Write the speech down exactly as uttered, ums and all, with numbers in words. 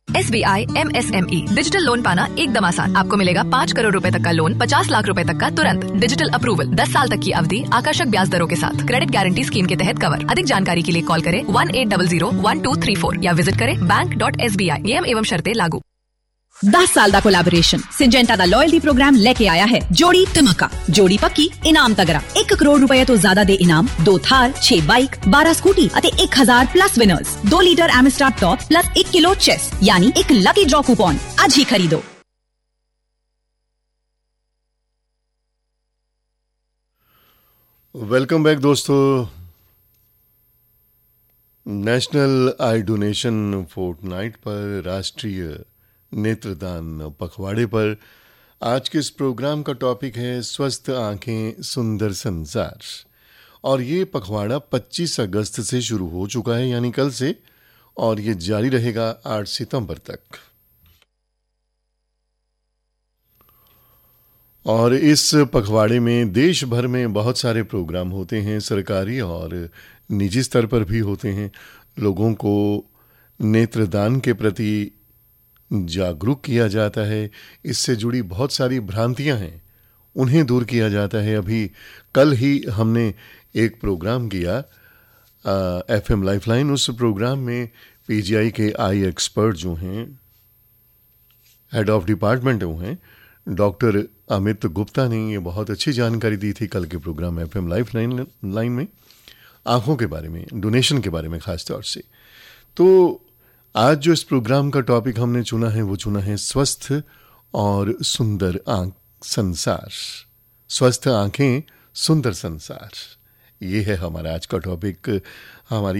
S B I am S M E digital loan पाना एकदम आसान। आपको मिलेगा पाँच करोड़ रुपए तक का लोन, पचास लाख रुपए तक का तुरंत। डिजिटल अप्रूवल, दस साल तक की अवधि, आकर्षक ब्याज दरों के साथ। क्रेडिट गारंटी स्कीम के तहत कवर। अधिक जानकारी के लिए कॉल करें one eight double zero one two three four या विजिट करें bank dot S B I. नियम एवं शर्तें लागू। दस साल ਦਾ कोलैबोरेशन सिंजेंटा ਦਾ लॉयल्टी प्रोग्राम लेके आया है जोड़ी धमाका। जोड़ी पक्की इनाम तगड़ा। एक करोड़ रुपए तो ज्यादा दे इनाम, दो थार, छह बाइक, बारह स्कूटी ਅਤੇ एक हजार प्लस विनर्स। दो लीटर एमिस्टार टॉप प्लस एक किलो चेस यानी एक लकी ड्रॉ कूपन। आज ही खरीदो। वेलकम बैक दोस्तों। नेशनल आई डोनेशन फोर्टनाइट पर, राष्ट्रीय नेत्रदान पखवाड़े पर आज के इस प्रोग्राम का टॉपिक है स्वस्थ आंखें सुंदर संसार। और ये पखवाड़ा पच्चीस अगस्त से शुरू हो चुका है, यानी कल से, और ये जारी रहेगा आठ सितंबर तक। और इस पखवाड़े में देश भर में बहुत सारे प्रोग्राम होते हैं, सरकारी और निजी स्तर पर भी होते हैं। लोगों को नेत्रदान के प्रति जागरूक किया जाता है। इससे जुड़ी बहुत सारी भ्रांतियां हैं, उन्हें दूर किया जाता है। अभी कल ही हमने एक प्रोग्राम किया एफ एम लाइफलाइन। उस प्रोग्राम में पीजीआई के आई एक्सपर्ट जो हैं, हेड ऑफ डिपार्टमेंट वो हैं, डॉक्टर अमित गुप्ता ने ये बहुत अच्छी जानकारी दी थी कल के programme F M lifeline line में, आंखों के बारे में, डोनेशन के बारे में खास तौर से। तो आज जो इस प्रोग्राम का टॉपिक हमने चुना है वो चुना है स्वस्थ और सुंदर आंख संसार। स्वस्थ आंखें सुंदर संसार, ये है हमारा आज का टॉपिक। हमारी